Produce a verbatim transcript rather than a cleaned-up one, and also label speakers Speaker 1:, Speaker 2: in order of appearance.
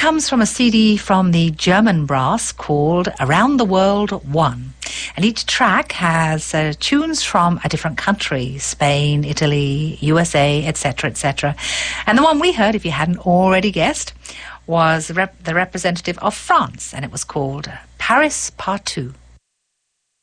Speaker 1: comes from a C D from the German brass called Around the World One. And each track has uh, tunes from a different country, Spain, Italy, U S A, et cetera, et cetera. And the one we heard, if you hadn't already guessed, was rep- the representative of France, and it was called Paris Partout.